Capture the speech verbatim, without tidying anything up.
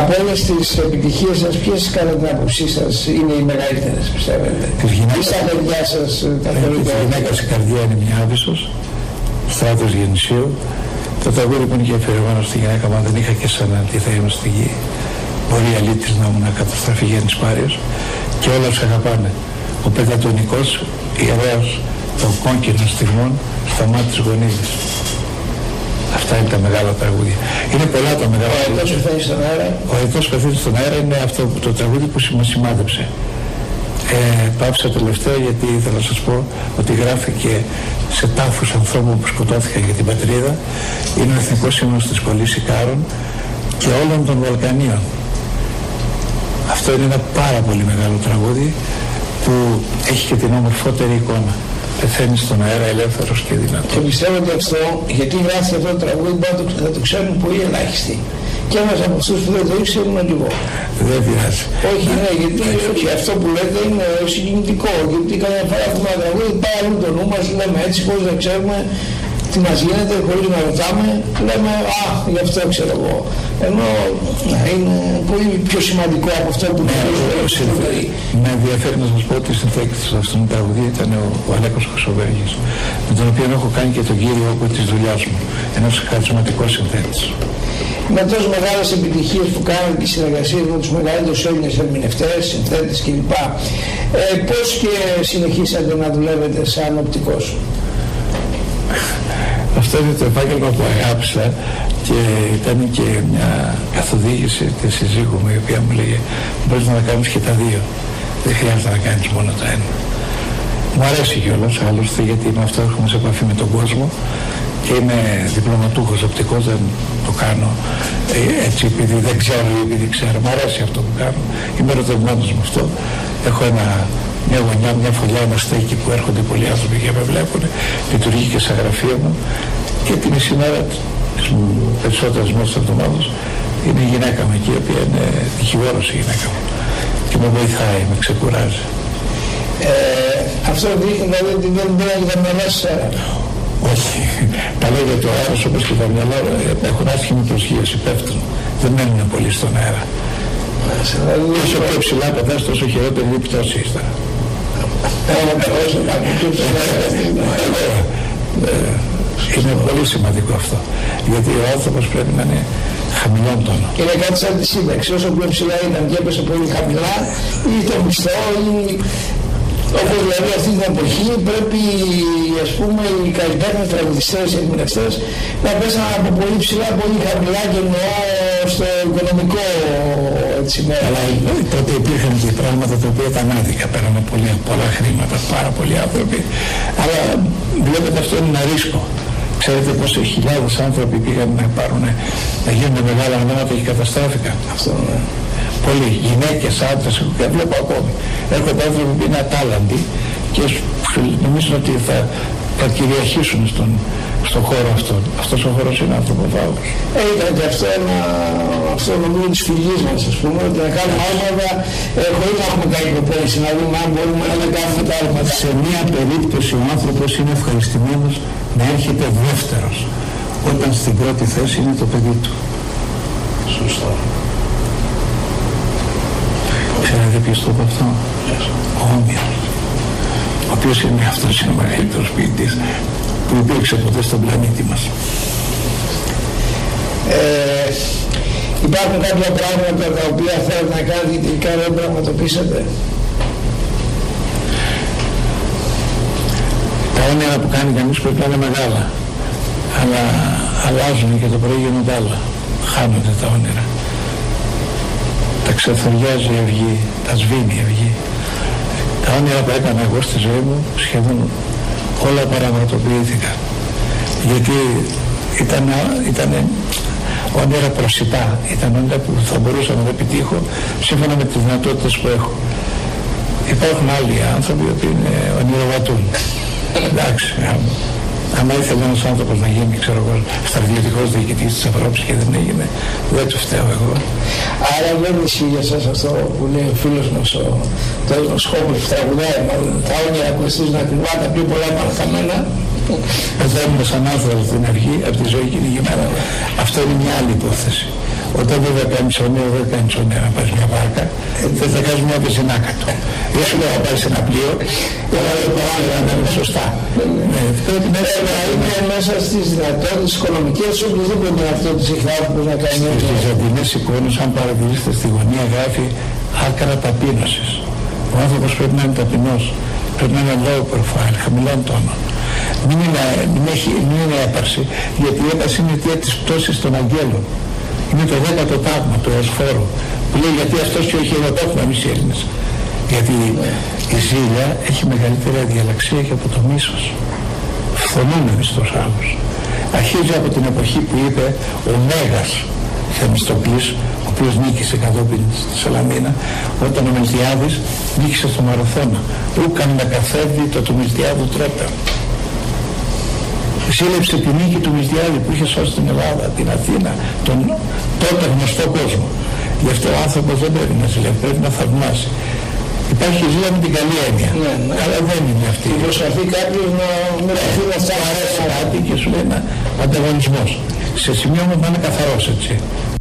Από όλες τις επιτυχίες σας, ποιες κατά την άποψή σας είναι οι μεγαλύτερες, πιστεύετε? Τι στα παιδιά σας τα θεωρείτε? Της γυναίκας η καρδιά είναι μια Άβυσσος, Στράτος Γεννησίου. Το τραγούδι που είναι και αφιερωμένο στη γυναίκα μου, αν δεν είχα και σαν τι θα ήμουν στη γη. Μπορεί η αλήτης να ήμουν καταστραφή Γέννης Πάριος και όλα τους αγαπάνε. Ο Πεντατονικός ιερέας των κόκκινων στιγμών στα μάτια της γονίδης. Αυτά είναι τα μεγάλα τραγούδια. Είναι πολλά τα μεγάλα τραγούδια. Ο Αετός Πεθαίνει στον αέρα. Ο Αετός Πεθαίνει στον αέρα είναι αυτό το τραγούδι που μας σημάδεψε. Ε, πάψα τελευταία γιατί ήθελα να σας πω ότι γράφηκε σε τάφους ανθρώπων που σκοτώθηκαν για την πατρίδα. Είναι ο εθνικός ύμνος της Κολλής Ικάρων και όλων των Βαλκανίων. Αυτό είναι ένα πάρα πολύ μεγάλο τραγούδι που έχει και την ομορφότερη εικόνα. Πεθαίνει στον αέρα ελεύθερος και δυνατός. Και πιστεύω ότι αυτό, γιατί γράφει αυτό το τραγούδι, θα το ξέρουν πολύ ελάχιστοι. Και ένας από αυτούς που δεν το ήξερε ήμουν και εγώ. Δεν πειράζει. Όχι, ναι, γιατί όχι, αυτό που λέτε είναι συγκινητικό. Γιατί καμιά φορά που ένα τραγούδι πάει αλλού το νου μας, λέμε έτσι, χωρίς να ξέρουμε τι μας γίνεται, χωρίς να ρωτάμε, λέμε α, γι' αυτό ξέρω εγώ. Ενώ είναι πολύ πιο σημαντικό από αυτό που ναι, με ενδιαφέρει να σας πω ότι η συνθέκη του αυτού του τραγουδίου ήταν ο, ο Αλέκος Χρυσοβέργης, με τον οποίο έχω κάνει και τον κύριο όγκο της δουλειάς μου, ένας χαρισματικός συνθέτης. Με τόσες μεγάλες επιτυχίες που κάνουν τις συνεργασίες με τους μεγαλύτερους Έλληνες ερμηνευτές, συνθέτες κλπ. Ε, πώς και συνεχίσατε να δουλεύετε σαν οπτικός? Αυτό είναι το επάγγελμα που αγάπησα και ήταν και μια καθοδήγηση της συζύγου μου, η οποία μου λέγε μπορείς να κάνεις και τα δύο, δεν χρειάζεται να κάνεις μόνο το ένα. Μου αρέσει κιόλας άλλωστε γιατί με αυτό έρχομαι σε επαφή με τον κόσμο και είμαι διπλωματούχος οπτικός, δεν το κάνω έτσι επειδή δεν ξέρω ή επειδή ξέρω. Μου αρέσει αυτό που κάνω, είμαι ερωτευμένος με αυτό. Έχω ένα, μια γωνιά, μια φωλιά, ένα στέκι που έρχονται πολλοί άνθρωποι και με βλέπουν, λειτουργεί και στα γραφεία μου και την μισή μέρα, τις περισσότερες μέρες της εβδομάδας, είναι η γυναίκα μου εκεί, η οποία είναι δικηγόρος η γυναίκα μου και με βοηθάει, με ξεκουράζει. Ε, αυτό δείχνει δηλαδή ότι δεν μπορεί να μελές. Όχι. Τα λέγεται το αέρας όπως και τα μυαλά έχουν άσχημη προσγείωση, πέφτουν. Δεν μένουν πολύ στον αέρα. Όσο πιο ψηλά πετάς, τόσο χειρότερη η πτώση ύστερα. Είναι πολύ σημαντικό αυτό. Γιατί ο άνθρωπος πρέπει να είναι χαμηλών τόνων. Είναι κάτι σαν τη σύνταξη. Όσο πιο ψηλά είναι, αν διέπεσε πολύ χαμηλά, ή το μισθό, ή... Όπως δηλαδή αυτή την εποχή πρέπει, ας πούμε, οι καλλιτέχνες, τραγουδιστές, οι ερμηνευτές να πέσαν από πολύ ψηλά, πολύ χαμηλά και εννοώ στο οικονομικό έτσι μέρο. Αλλά τότε υπήρχαν και πράγματα τα οποία ήταν άδικα, πέρανε πολλά, πολλά χρήματα, πάρα πολλοί άνθρωποι. Αλλά βλέπετε αυτό είναι ένα ρίσκο. Ξέρετε πόσοι χιλιάδες άνθρωποι πήγαν να πάρουν, να γίνουν μεγάλα ονόματα και καταστράφηκαν. Αυτό ναι. Πολλοί γυναίκες, άντρες, και βλέπω ακόμη. Έρχονται άνθρωποι που είναι ατάλλαντοι και νομίζουν ότι θα, θα κυριαρχήσουν στον, στον χώρο αυτόν. Αυτός ο χώρος είναι ανθρωποφάγος. Ε, ήταν και αυτό ένα, αυτό νομίζω της φυλής μας, ας πούμε, ότι να κάνουμε άλματα ε, χωρίς να έχουμε κάνει προπόνηση, να δούμε αν μπορούμε να κάνουμε τα άλματα. Σε μία περίπτωση ο άνθρωπος είναι ευχαριστημένος να έρχεται δεύτερος, όταν στην πρώτη θέση είναι το παιδί του. Σωστό. Ξέρετε ποιος το είπε αυτό? Ο Όμηρος, ο οποίος είναι αυτός είναι ο μεγαλύτερος ποιητής που υπήρξε ποτέ στον πλανήτη μας. Ε, υπάρχουν κάποια πράγματα τα οποία θέλετε να κάνετε και τελικά δεν πραγματοποιήσατε? Τα όνειρα που κάνει κανείς πρέπει να είναι μεγάλα, αλλά αλλάζουν και το πρωί γίνονται άλλα, χάνονται τα όνειρα. Τα ξεθοριάζει η αυγή, τα σβήνει η αυγή. Τα όνειρα που έκανα εγώ στη ζωή μου σχεδόν όλα παραγματοποιήθηκαν. Γιατί ήταν, ήταν όνειρα προσιτά, ήταν όνειρα που θα μπορούσα να τα επιτύχω σύμφωνα με τις δυνατότητες που έχω. Υπάρχουν άλλοι άνθρωποι που είναι ονειροβατούν. Εντάξει, άμα ήθελε ένας άνθρωπος να γίνει, ξέρω εγώ, στρατιωτικός διοικητής της Ευρώπης και δεν έγινε, δεν το φταίω εγώ. Άρα δεν ισχύει για σας αυτό που λέει ο φίλος μας, ο Τόλος Χόμπος που τραγουδάει, μάλλον τα όνειρα που αισθίζουν ακριβά, τα πιο πολλά παρακαμένα. Πεθαίνουμε σαν άνθρωποι στην αυγή, από τη ζωή κυνηγημένα. Αυτό είναι μια άλλη υπόθεση. Όταν βέβαια κάνεις όνειρο, δεν κάνεις όνειρο να πάρεις μια βάρκα, δεν θα κάνεις μια βεζινάκα του. Δεν σου λέω να πάρεις ένα πλοίο, αλλά δεν πάρεις να είναι σωστά. Πρέπει να είναι μέσα στις δυνατότητες οικονομικές, οποιοδήποτε αυτό της έχει άνθρωπος να κάνει. Στις βυζαντινές εικόνες, αν παρατηρήσετε στη γωνία, γράφει άκρα ταπείνωσης. Ο άνθρωπος πρέπει να είναι ταπεινός, πρέπει να είναι low profile, χαμηλών τόνων. Μην είναι, μην, έχει, μην είναι έπαρση, γιατί η έπαρση είναι η αιτία της πτώσης των αγγέλων. Είναι το δέκατο τάγμα του Εωσφόρου, που λέει γιατί αυτός και όχι εγώ το έχουμε εμείς οι Έλληνες. Γιατί η ζήλια έχει μεγαλύτερη αδιαλαξία και από το μίσος. Φθονούμε εμείς τους άλλους. Αρχίζει από την εποχή που είπε ο Μέγας Θεμιστοκλής, ο οποίος νίκησε κατόπιν στη Σαλαμίνα, όταν ο Μελτιάδης νίκησε στο Μαραθώνα. Ούκαν να καθέβει το του Μελτιάδου τρόπε. Σύλλεψε τη νίκη του Μελτιάδη που είχε σώσει την Ελλάδα, την Αθήνα, τον τότε γνωστό κόσμο. Γι' αυτό ο άνθρωπος δεν πρέπει να ζηλεύει, πρέπει να θαυμάσει. Υπάρχει ζήλια με την καλή έννοια, ναι, ναι. Αλλά δεν είναι αυτή. Προσπαθεί κάποιος να με αρέσει να φτάσει κάτι και σου λέει ένα ανταγωνισμός. Σε σημείο όμως να είναι καθαρός, έτσι.